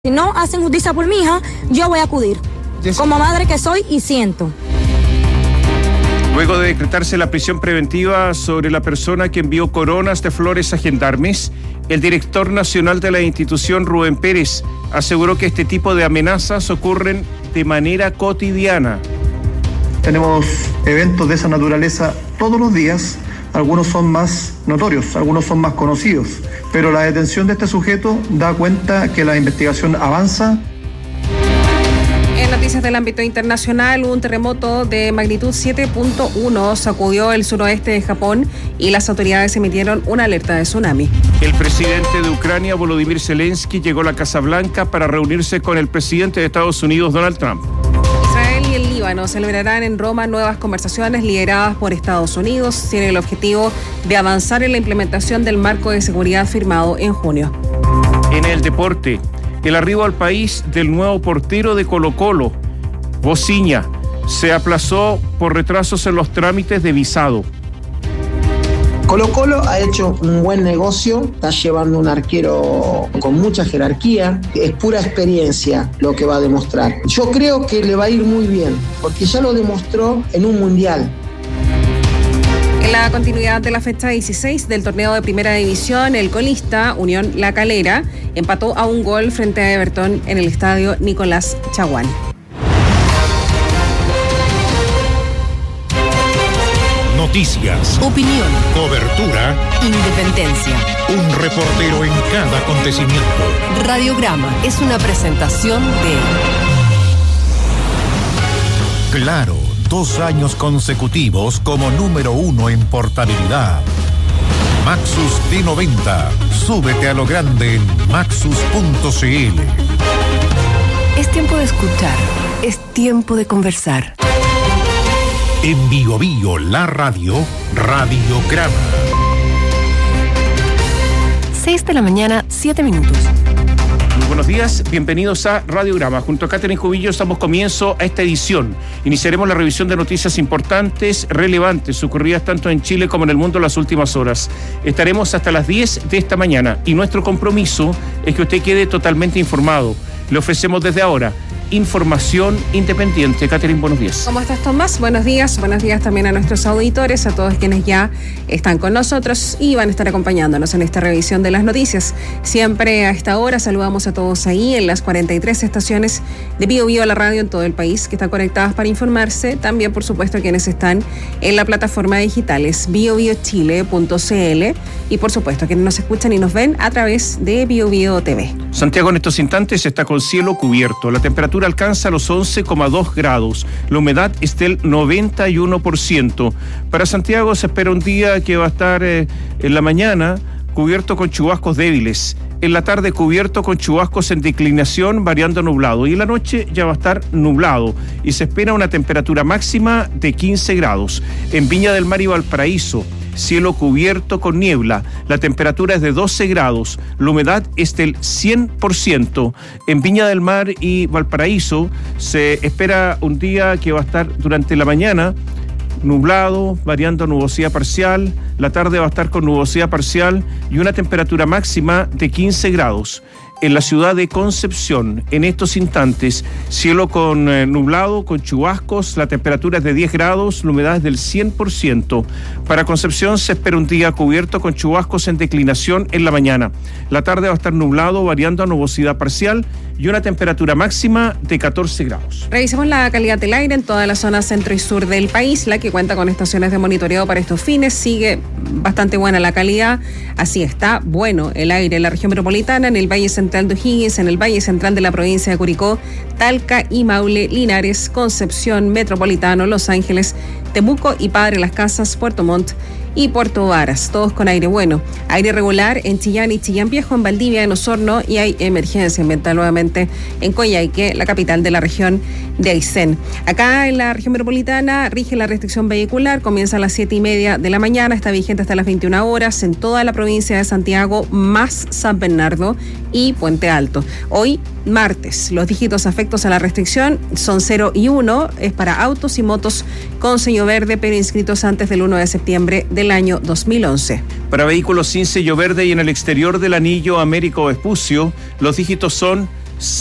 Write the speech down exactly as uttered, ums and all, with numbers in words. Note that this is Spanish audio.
Si no hacen justicia por mi hija, yo voy a acudir, yes. Como madre que soy y siento. Luego de decretarse la prisión preventiva sobre la persona que envió coronas de flores a gendarmes, el director nacional de la institución, Rubén Pérez, aseguró que este tipo de amenazas ocurren de manera cotidiana. Tenemos eventos de esa naturaleza todos los días. Algunos son más notorios, algunos son más conocidos, pero la detención de este sujeto da cuenta que la investigación avanza. En noticias del ámbito internacional, un terremoto de magnitud siete punto uno sacudió el suroeste de Japón y las autoridades emitieron una alerta de tsunami. El presidente de Ucrania, Volodymyr Zelensky, llegó a la Casa Blanca para reunirse con el presidente de Estados Unidos, Donald Trump. Israel y el Líbano celebrarán en Roma nuevas conversaciones lideradas por Estados Unidos. Tienen el objetivo de avanzar en la implementación del marco de seguridad firmado en junio. En el deporte, el arribo al país del nuevo portero de Colo-Colo, Bociña, se aplazó por retrasos en los trámites de visado. Colo-Colo ha hecho un buen negocio, está llevando un arquero con mucha jerarquía, es pura experiencia lo que va a demostrar. Yo creo que le va a ir muy bien, porque ya lo demostró en un mundial. En la continuidad de la fecha dieciséis del torneo de Primera División, el colista Unión La Calera empató a un gol frente a Everton en el estadio Nicolás Chaguán. Noticias, opinión, cobertura, independencia. Un reportero en cada acontecimiento. Radiograma es una presentación de Claro, dos años consecutivos como número uno en portabilidad. Maxus T noventa. Súbete a lo grande en maxus punto c l. Es tiempo de escuchar, es tiempo de conversar. En Bio Bio, la radio, Radiograma. seis de la mañana, siete minutos. Muy buenos días, bienvenidos a Radiograma. Junto a Catherine Cubillos damos comienzo a esta edición. Iniciaremos la revisión de noticias importantes, relevantes, ocurridas tanto en Chile como en el mundo en las últimas horas. Estaremos hasta las diez de esta mañana y nuestro compromiso es que usted quede totalmente informado. Le ofrecemos desde ahora información independiente. Catherine, buenos días. ¿Cómo estás, Tomás? Buenos días. Buenos días también a nuestros auditores, a todos quienes ya están con nosotros y van a estar acompañándonos en esta revisión de las noticias. Siempre a esta hora saludamos a todos ahí en las cuarenta y tres estaciones de Bio Bio, la radio en todo el país, que están conectadas para informarse. También, por supuesto, quienes están en la plataforma digital es bio bio chile punto c l y, por supuesto, quienes nos escuchan y nos ven a través de Bio Bio T V. Santiago en estos instantes está con cielo cubierto. La temperatura alcanza los once coma dos grados. La humedad es del noventa y uno por ciento. Para Santiago se espera un día que va a estar eh, en la mañana cubierto con chubascos débiles. En la tarde cubierto con chubascos en declinación, variando nublado. Y en la noche ya va a estar nublado. Y se espera una temperatura máxima de quince grados. En Viña del Mar y Valparaíso, cielo cubierto con niebla. La temperatura es de doce grados. La humedad es del cien por ciento. En Viña del Mar y Valparaíso se espera un día que va a estar durante la mañana nublado, variando nubosidad parcial. La tarde va a estar con nubosidad parcial y una temperatura máxima de quince grados. En la ciudad de Concepción, en estos instantes, cielo con eh, nublado, con chubascos, la temperatura es de diez grados, la humedad es del cien por ciento. Para Concepción se espera un día cubierto con chubascos en declinación en la mañana. La tarde va a estar nublado, variando a nubosidad parcial y una temperatura máxima de catorce grados. Revisemos la calidad del aire en toda la zona centro y sur del país, la que cuenta con estaciones de monitoreo para estos fines. Sigue bastante buena la calidad, así está bueno el aire en la región metropolitana, en el Valle Central de O'Higgins, en el Valle Central de la provincia de Curicó, Talca y Maule, Linares, Concepción, Metropolitano, Los Ángeles, Temuco y Padre Las Casas, Puerto Montt y Puerto Varas, todos con aire bueno. Aire regular en Chillán y Chillán Viejo, en Valdivia, en Osorno, y hay emergencia ambiental nuevamente en Coyhaique, la capital de la región de Aysén. Acá en la región metropolitana rige la restricción vehicular, comienza a las siete y media de la mañana, está vigente hasta las veintiuna horas en toda la provincia de Santiago, más San Bernardo y Puente Alto. Hoy, martes, los dígitos afectos a la restricción son cero y uno, es para autos y motos con sello verde, pero inscritos antes del uno de septiembre del año dos mil once. Para vehículos sin sello verde y en el exterior del anillo Américo Vespucio, los dígitos son